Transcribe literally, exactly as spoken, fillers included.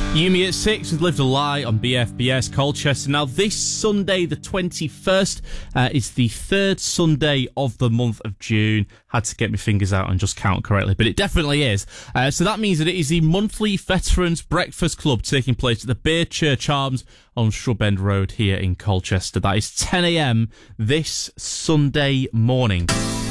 Yumi at six with Lived a Lie on B F B S Colchester. Now, this Sunday, the twenty-first, uh, is the third Sunday of the month of June. Had to get my fingers out and just count correctly, but it definitely is. Uh, so that means that it is the monthly Veterans Breakfast Club taking place at the Beer Church Arms on Shrub End Road here in Colchester. That is ten a.m. this Sunday morning.